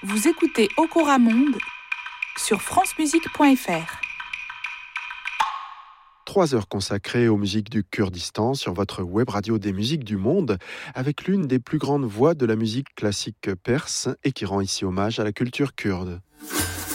Vous écoutez Okora Monde sur francemusique.fr. 3 heures consacrées aux musiques du Kurdistan sur votre web radio des musiques du monde, avec l'une des plus grandes voix de la musique classique perse et qui rend ici hommage à la culture kurde.